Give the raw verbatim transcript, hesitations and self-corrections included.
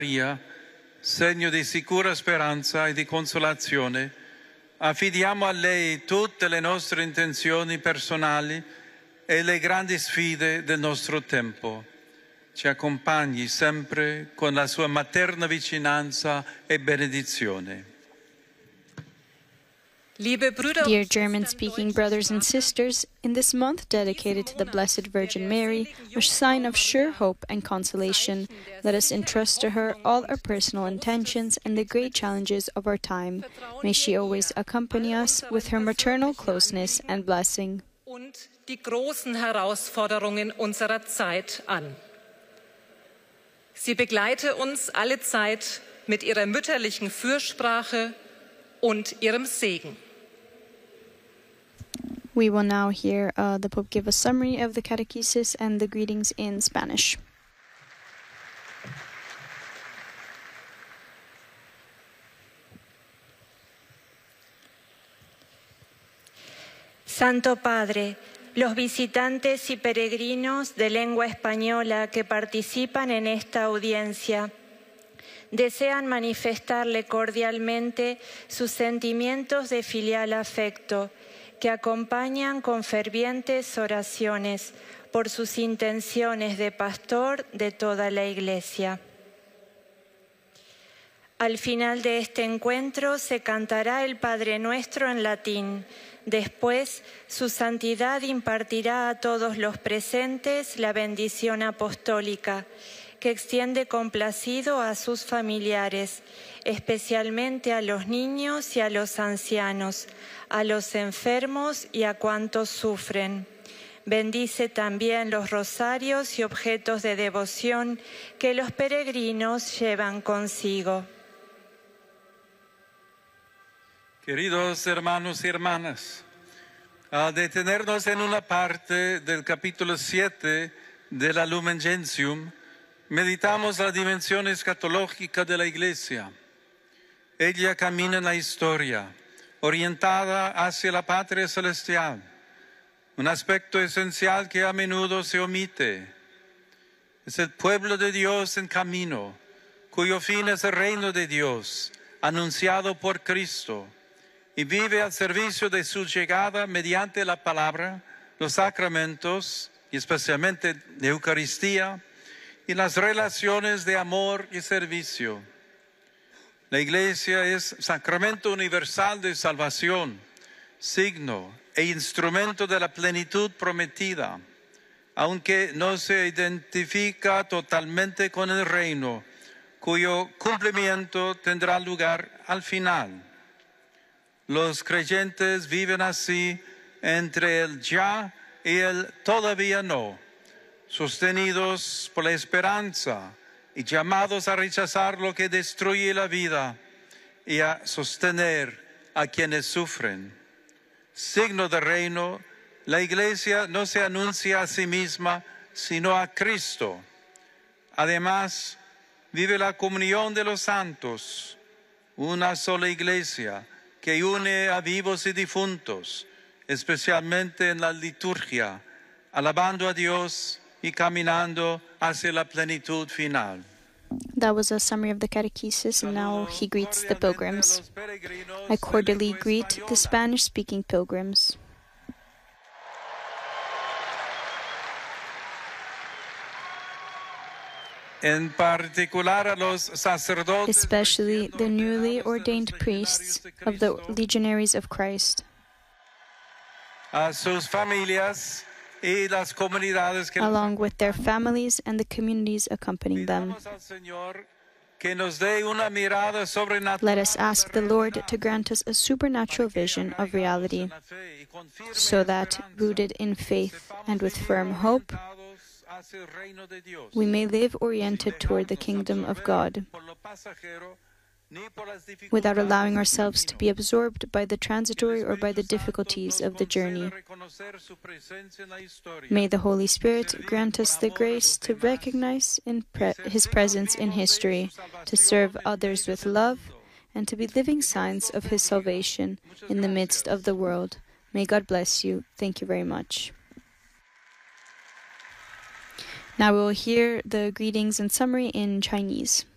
segno di sicura speranza e di consolazione, affidiamo a lei tutte le nostre intenzioni personali e le grandi sfide del nostro tempo. Ci accompagni sempre con la sua materna vicinanza e benedizione. Dear German-speaking brothers and sisters, in this month dedicated to the Blessed Virgin Mary, a sign of sure hope and consolation, let us entrust to her all our personal intentions and the great challenges of our time. May she always accompany us with her maternal closeness and blessing. Und die großen Herausforderungen unserer Zeit an. Sie begleite uns alle Zeit mit ihrer mütterlichen Fürsprache und ihrem Segen. We will now hear uh, the Pope give a summary of the catechesis and the greetings in Spanish. Santo Padre, los visitantes y peregrinos de lengua española que participan en esta audiencia desean manifestarle cordialmente sus sentimientos de filial afecto, que acompañan con fervientes oraciones por sus intenciones de pastor de toda la Iglesia. Al final de este encuentro se cantará el Padre Nuestro en latín. Después, su santidad impartirá a todos los presentes la bendición apostólica, que extiende complacido a sus familiares, especialmente a los niños y a los ancianos, a los enfermos y a cuantos sufren. Bendice también los rosarios y objetos de devoción que los peregrinos llevan consigo. Queridos hermanos y hermanas, al detenernos en una parte del capítulo siete de la Lumen Gentium, meditamos la dimensión escatológica de la Iglesia. Ella camina en la historia, orientada hacia la patria celestial, un aspecto esencial que a menudo se omite. Es el pueblo de Dios en camino, cuyo fin es el reino de Dios, anunciado por Cristo, y vive al servicio de su llegada mediante la palabra, los sacramentos, y especialmente la Eucaristía, y las relaciones de amor y servicio. La Iglesia es sacramento universal de salvación, signo e instrumento de la plenitud prometida, aunque no se identifica totalmente con el reino, cuyo cumplimiento tendrá lugar al final. Los creyentes viven así entre el ya y el todavía no, sostenidos por la esperanza y llamados a rechazar lo que destruye la vida y a sostener a quienes sufren. Signo del reino, la Iglesia no se anuncia a sí misma, sino a Cristo. Además, vive la comunión de los santos, una sola Iglesia que une a vivos y difuntos, especialmente en la liturgia, alabando a Dios y caminando hacia la plenitud final. That was a summary of the catechesis, and now he greets the pilgrims. I cordially greet the Spanish-speaking pilgrims. En particular a los sacerdotes, especially the newly ordained priests of the Legionaries of Christ, a sus familias y las comunidades que along with their families and the communities accompanying them. Que nos dé una mirada sobrenatural. Let us ask the Lord to grant us a supernatural vision of reality, so that, rooted in faith and with firm hope, we may live oriented toward the kingdom of God, without allowing ourselves to be absorbed by the transitory or by the difficulties of the journey. May the Holy Spirit grant us the grace to recognize in pre- His presence in history, to serve others with love, and to be living signs of His salvation in the midst of the world. May God bless you. Thank you very much. Now we will hear the greetings and summary in Chinese.